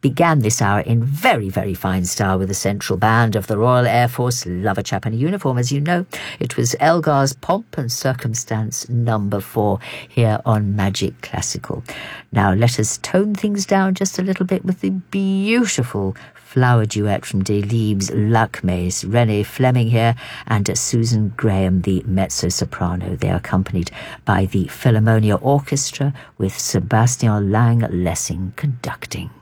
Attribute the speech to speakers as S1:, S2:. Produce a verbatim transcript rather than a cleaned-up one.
S1: began this hour in very, very fine style with the Central Band of the Royal Air Force. Love a chap in a uniform, as you know. It was Elgar's Pomp and Circumstance number four here on Magic Classical. Now let us tone things down just a little bit with the beautiful flower duet from Delibes' Lakmés, Renée Fleming here, and Susan Graham, the mezzo-soprano. They are accompanied by the Philharmonia Orchestra with Sebastian Lang Lessing conducting.